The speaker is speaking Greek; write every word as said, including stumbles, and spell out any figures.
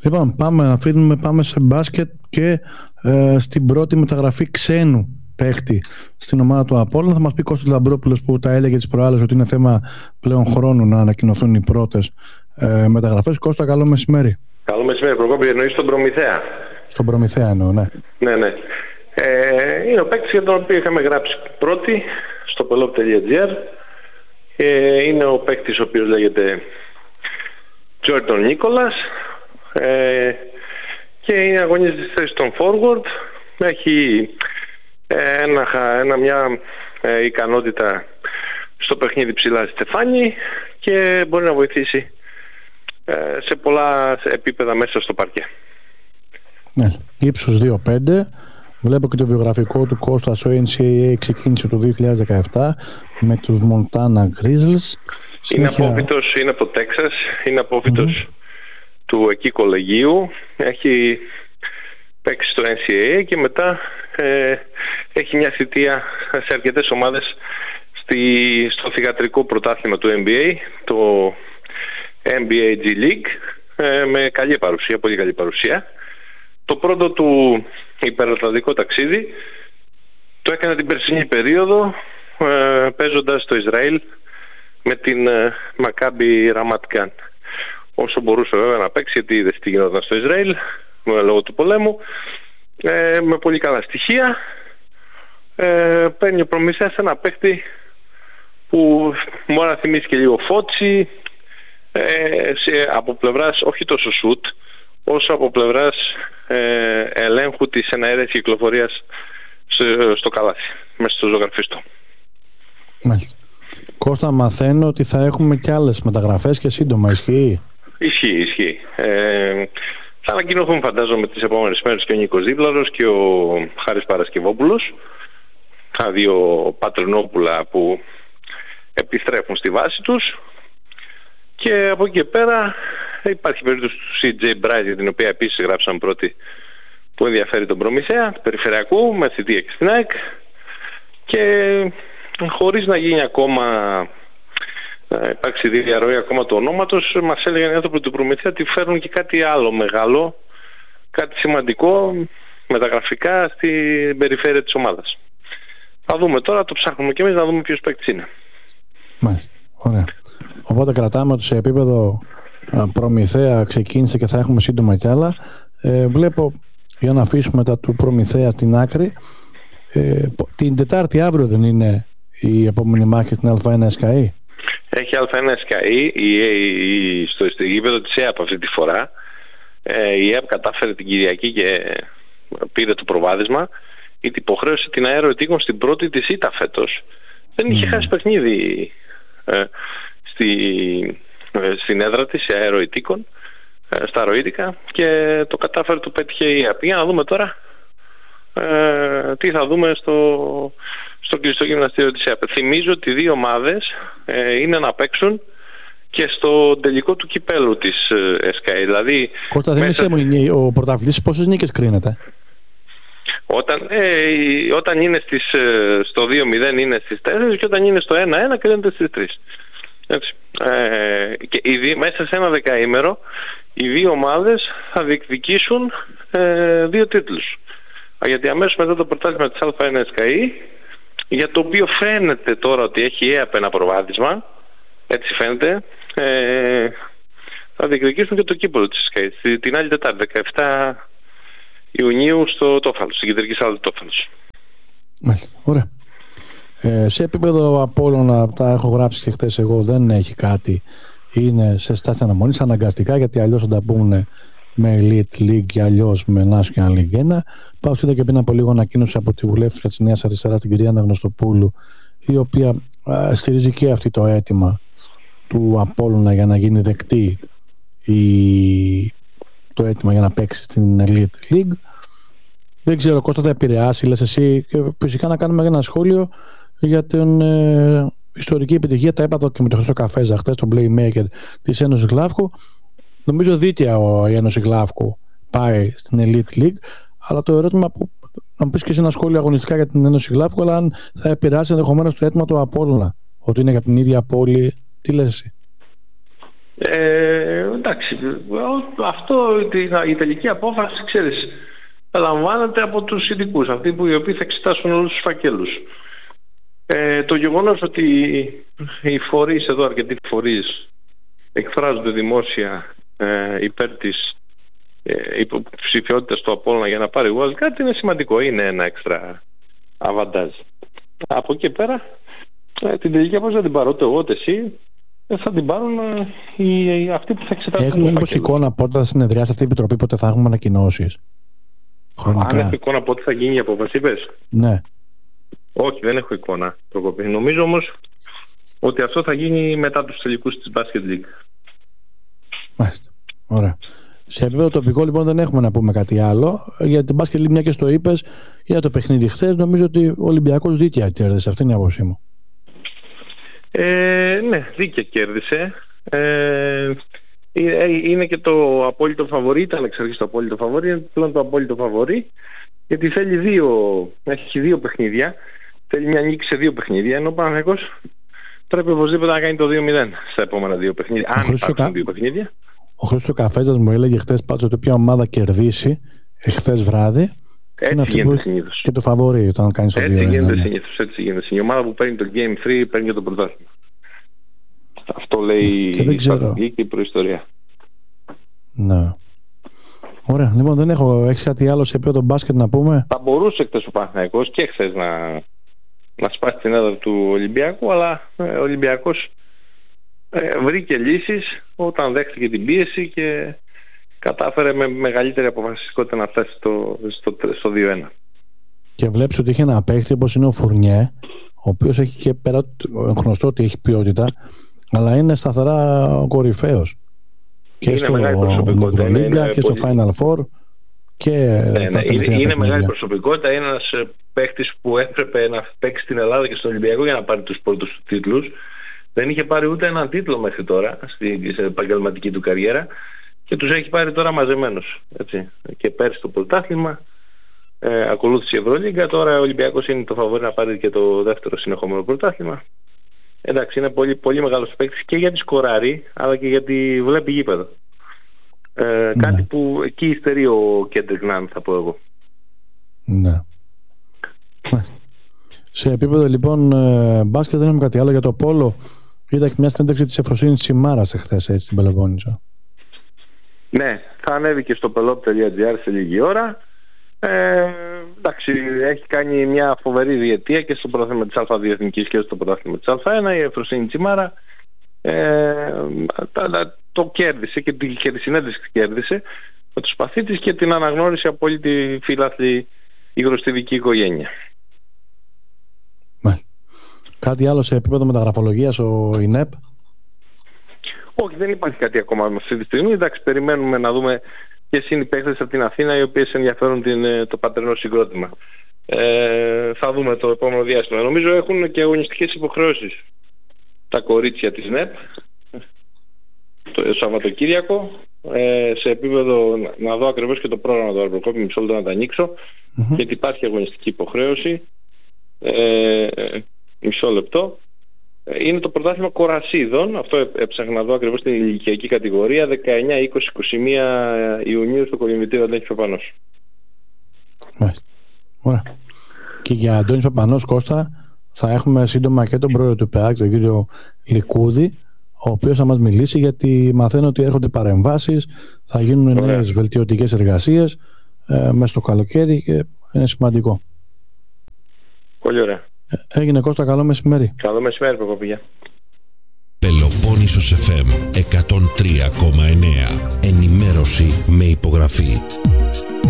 Λοιπόν, πάμε να αφήνουμε, πάμε σε μπάσκετ και ε, στην πρώτη μεταγραφή ξένου παίχτη στην ομάδα του Απόλλωνα. Θα μας πει Κώστας Λαμπρόπουλος, που τα έλεγε τις προάλλες ότι είναι θέμα πλέον χρόνου να ανακοινωθούν οι πρώτες ε, μεταγραφές. Κώστα, καλό μεσημέρι. Καλό μεσημέρι, Προκόπη. Εννοείς τον Προμηθέα? Στον Προμηθέα εννοώ, ναι. Ναι, ναι. Ε, είναι ο παίκτης για τον οποίο είχαμε γράψει πρώτη στο pelop τελεία gr. Ε, είναι ο παίκτης ο οποίος λέγεται Τζόρντον Νίκολας ε, και είναι αγωνίζεται στη θέση των forward. Έχει ε, ένα, ένα, μια ε, ικανότητα στο παιχνίδι ψηλά στη στεφάνι και μπορεί να βοηθήσει ε, σε πολλά επίπεδα μέσα στο παρκέ. Ναι, ύψος δύο πέντε. Βλέπω και το βιογραφικό του Κώστα. Στο εν σι έι έι ξεκίνησε το δύο χιλιάδες δεκαεπτά με τους Montana Grizzlies. Είναι απόφοιτος, είναι από το Τέξας, είναι απόφοιτος mm-hmm. του εκεί κολεγίου. Έχει παίξει στο εν σι έι έι και μετά ε, έχει μια θητεία σε αρκετές ομάδες στη, στο θυγατρικό πρωτάθλημα του εν μπι έι, το εν μπι έι G League, ε, με καλή παρουσία, πολύ καλή παρουσία. Το πρώτο του υπερατλαντικό ταξίδι το έκανε την περσινή περίοδο ε, παίζοντας στο Ισραήλ με την ε, Maccabi Ramat Gan. Όσο μπορούσε βέβαια να παίξει, γιατί είδε τι γινόταν στο Ισραήλ ε, λόγω του πολέμου, ε, με πολύ καλά στοιχεία. Ε, παίρνει ο Προμηθέας ένα παίχτη που μπορεί να θυμίσει και λίγο Φώτσι, ε, σε, από πλευράς όχι τόσο σουτ όσο από πλευράς ε, ελέγχου της εναέρειας κυκλοφορίας στο, στο καλάθι, μέσα στο ζωγραφίστο. Μάλιστα. Κώστα, μαθαίνω ότι θα έχουμε και άλλες μεταγραφές και σύντομα, ισχύει? Ισχύει, ισχύει. Ε, θα ανακοινωθούν φαντάζομαι τις επόμενες μέρες και ο Νίκος Δίπλαρος και ο Χάρης Παρασκευόπουλος, τα δύο πατρινόπουλα που επιστρέφουν στη βάση τους, και από εκεί και πέρα υπάρχει περίπτωση του σι τζέι Bright, για την οποία επίσης γράψαμε πρώτη, που ενδιαφέρει τον Προμηθέα του Περιφερειακού με θητεία και στην ΑΕΚ, και χωρίς να γίνει ακόμα ε, υπάρξει διαρροή ακόμα του ονόματος, μας έλεγαν οι άνθρωποι του Προμηθέα ότι φέρνουν και κάτι άλλο μεγάλο, κάτι σημαντικό μεταγραφικά στην περιφέρεια της ομάδας. Θα δούμε τώρα, το ψάχνουμε και εμείς να δούμε ποιος παίκτης είναι. Μάλιστα, ωραία. Οπότε κρατάμε ότι σε επίπεδο Προμηθέα ξεκίνησε και θα έχουμε σύντομα κι άλλα. Ε, βλέπω, για να αφήσουμε τα του Προμηθέα στην άκρη, ε, την Τετάρτη αύριο δεν είναι η επόμενη μάχη στην Α ένα ΕΣΚΑΗ? Έχει Α ένα ΕΣΚΑΗ στο, στο γήπεδο της ΕΑΠ αυτή τη φορά. Ε, η ΕΑΠ κατάφερε την Κυριακή και πήρε το προβάδισμα, γιατί υποχρέωσε την Αέρο Ετίκων στην πρώτη της ήττα φέτος. Δεν είχε mm. χάσει παιχνίδι ε, στη, ε, στην έδρα της, σε Αέρο Ετίκων, ε, στα Ροΐτικα, και το κατάφερε, το πέτυχε η ΕΑΠ. Για να δούμε τώρα ε, τι θα δούμε στο, στο κλειστό γυμναστήριο της ΕΑΠ. Θυμίζω ότι οι δύο ομάδες ε, είναι να παίξουν και στο τελικό του κυπέλου της ε, ΕΣΚΑΗ. Δηλαδή, Κώστα, δεν μέσα... είσαι ο πρωταθλητής, πόσες νίκες κρίνεται? Όταν, ε, όταν είναι στις, ε, στο δύο μηδέν είναι στις τέσσερα, και όταν είναι στο ένα ένα κρίνεται στις τρεις. Έτσι. Ε, και οι, μέσα σε ένα δεκαήμερο οι δύο ομάδες θα διεκδικήσουν ε, δύο τίτλους. Γιατί αμέσως μετά το πρωτάθλημα της Α ένα ΕΣΚΑΗ, για το οποίο φαίνεται τώρα ότι έχει η ΕΑΠ ένα προβάδισμα, έτσι φαίνεται, ε, θα διεκδικήσουν και το κύπελλο της ΕΣΚΑΗ την άλλη Τετάρτη, δεκαεφτά Ιουνίου, στο Τόφαλος, στην κεντρική σάλα του Τόφαλος. Ωραία. Ε, σε επίπεδο Απόλλωνα, τα έχω γράψει και χθες εγώ, δεν έχει κάτι. Είναι σε στάση αναμονής αναγκαστικά, γιατί αλλιώς θα τα πούνε με Elite League και αλλιώς με National League ένα. Πάω είδα και πριν από λίγο ανακοίνωση από τη βουλεύτρια της Νέας Αριστεράς, την κυρία Αναγνωστοπούλου, η οποία α, στηρίζει και αυτή το αίτημα του Απόλλωνα για να γίνει δεκτή η... το αίτημα για να παίξει στην Elite League. Δεν ξέρω, Κώστα, θα επηρεάσει, λες εσύ, και φυσικά να κάνουμε ένα σχόλιο για την ε, ιστορική επιτυχία. Τα έπαθα και με το Χρήστο Καφέζα χτες, τον playmaker της Ένωσης Γλάφκου. Νομίζω δίκαια η Ένωση Γλάφκου πάει στην Elite League, αλλά το ερώτημα που να μου πεις και εσύ ένα σχόλιο αγωνιστικά για την Ένωση Γλάφκου, αλλά αν θα επηρεάσει ενδεχομένως το αίτημα του Απόλλωνα, ότι είναι για την ίδια πόλη, τι λες εσύ? Ε, εντάξει, αυτό η τελική απόφαση, ξέρεις, λαμβάνεται από τους ειδικούς, αυτοί που οι οποίοι θα εξετάσουν όλους τους φακέλους. Ε, το γεγονός ότι οι φορείς εδώ, αρκετοί φορείς, εκφράζονται δημόσια ε, υπέρ της ε, υποψηφιότητας του Απόλλωνα για να πάρει wildcard είναι σημαντικό, είναι ένα έξτρα αβαντάζ. Από εκεί πέρα ε, την τελική απόφαση θα την πάρω ούτε εγώ ούτε εσύ, ε, θα την πάρουν ε, οι, οι, αυτοί που θα εξετάσουν. Έχουμε μήπως εικόνα πότε θα συνεδριάσει αυτή η επιτροπή, πότε θα έχουμε ανακοινώσεις? Αν έχω εικόνα πότε θα γίνει η απόφαση, είπες? Ναι. Όχι, δεν έχω εικόνα. Νομίζω όμως ότι αυτό θα γίνει μετά τους τελικούς της Basket League. Μάλιστα. Ωραία. Σε επίπεδο τοπικό λοιπόν δεν έχουμε να πούμε κάτι άλλο. Για την Basket League, μια και στο είπες, για το παιχνίδι χθες, νομίζω ότι ο Ολυμπιακός δίκαια κέρδισε. Αυτή είναι η άποψή μου. Ε, ναι, δίκαια κέρδισε. Ε, είναι και το απόλυτο φαβορί, ήταν εξ αρχής το απόλυτο φαβορί, είναι πλέον το απόλυτο φαβορί, γιατί θέλει δύο, έχει δύο παιχνίδια, θέλει μια νίκη σε δύο παιχνίδια, ενώ ο Παναθηναϊκός πρέπει οπωσδήποτε να κάνει το δύο μηδέν στα επόμενα δύο παιχνίδια, αν υπάρξουν κα... δύο παιχνίδια. Ο Χρήστος Καφέτζας μου έλεγε χθες πάντως ότι ποια ομάδα κερδίσει εχθές βράδυ, έτσι είναι αυτή που συνήθως. Και το φαβορί όταν κάνεις το δύο μηδέν. Έτσι γίνεται συνήθως, έτσι γίνεται. Η ομάδα που παίρνει το Game τρία παίρνει και το πρωτάθλημα. Αυτό λέει η στρατηγική και η προϊστορία. Ναι. Ωραία. Λοιπόν, δεν έχω. Έχεις κάτι άλλο σε επίπεδο μπάσκετ να πούμε? Θα μπορούσε χτες ο Παναθηναϊκός και χθες να, να σπάσει την έδρα του Ολυμπιακού, αλλά ε, ο Ολυμπιακός ε, βρήκε λύσεις όταν δέχτηκε την πίεση και κατάφερε με μεγαλύτερη αποφασιστικότητα να φτάσει στο, στο, στο δύο ένα. Και βλέπεις ότι είχε ένα παίχτη όπως είναι ο Φουρνιέ, ο οποίος έχει και πέρα γνωστό ότι έχει ποιότητα, αλλά είναι σταθερά κορυφαίος. Και είναι στο Ευρωλίγκα και πολύ... στο Final Four και ναι, ναι, είναι, είναι μεγάλη προσωπικότητα. Είναι ένας παίκτης που έπρεπε να παίξει στην Ελλάδα και στον Ολυμπιακό για να πάρει τους πρώτους τίτλους. Δεν είχε πάρει ούτε έναν τίτλο μέχρι τώρα στην επαγγελματική του καριέρα και τους έχει πάρει τώρα μαζεμένους. Έτσι. Και πέρσι το πρωτάθλημα, ε, ακολούθησε η Ευρωλίγκα, τώρα ο Ολυμπιακός είναι το φαβορί να πάρει και το δεύτερο συνεχόμενο πρωτάθλημα. Εντάξει, είναι πολύ, πολύ μεγάλος παίκτης και γιατί σκοράρει, αλλά και γιατί βλέπει γήπεδο. Ε, ναι. Κάτι που εκεί υστερεί ο Κέντρικ Νάν, θα πω εγώ. Ναι. Σε επίπεδο λοιπόν μπάσκετ δεν έχουμε κάτι άλλο. Για το πόλο είδα και μια συνέντευξη της Εφροσύνης Τσιμάρας εχθές, έτσι, στην Πελοπόννησο. Ναι, θα ανέβει και στο πελόπ τελεία τζι άρ σε λίγη ώρα. Ε, εντάξει, έχει κάνει μια φοβερή διετία και στο πρωτάθλημα της Α2 Εθνικής και στο πρωτάθλημα της Α1. Η Εφροσύνη Τσιμάρα ε, το κέρδισε και, και τη συνέντευξη κέρδισε με το σπαθί της και την αναγνώρισε από όλη τη φιλάθλη υγροστιβική οικογένεια. Ναι. Κάτι άλλο σε επίπεδο μεταγραφολογίας ο ΙΝΕΠ? Όχι, δεν υπάρχει κάτι ακόμα αυτή τη στιγμή. Εντάξει, περιμένουμε να δούμε ποιες είναι οι παίκτες από την Αθήνα οι οποίες ενδιαφέρουν την, το πατερνό συγκρότημα. Ε, θα δούμε το επόμενο διάστημα. Νομίζω έχουν και αγωνιστικές υποχρεώσεις τα κορίτσια της ΝΕΠ το Σαββατοκύριακο. Ε, σε επίπεδο να, να δω ακριβώς και το πρόγραμμα του Αρμπροκόπη, μισό λεπτό να τα ανοίξω, mm-hmm. γιατί υπάρχει αγωνιστική υποχρέωση. Ε, μισό λεπτό. Είναι το πρωτάθλημα κορασίδων, αυτό έψαχνα να δω ακριβώς στην ηλικιακή κατηγορία, δεκαεννιά, είκοσι, είκοσι μία Ιουνίου στο κολυμβητήριο Αντώνης Παπανός. Μάλιστα. Ωραία. Και για Αντώνης Παπανός, Κώστα, θα έχουμε σύντομα και τον πρόεδρο του ΠΕΑΚ, τον κύριο Λικούδη, ο οποίος θα μας μιλήσει, γιατί μαθαίνω ότι έρχονται παρεμβάσεις, θα γίνουν νέες βελτιωτικές εργασίες ε, μέσα στο καλοκαίρι και είναι σημαντικό. Πολύ ωραία. Έγινε, Κώστα, καλό μεσημέρι. Καλό μεσημέρι, παιδιά. Πελοπόννησος εφ εμ εκατόν τρία κόμμα εννέα. Ενημέρωση με υπογραφή.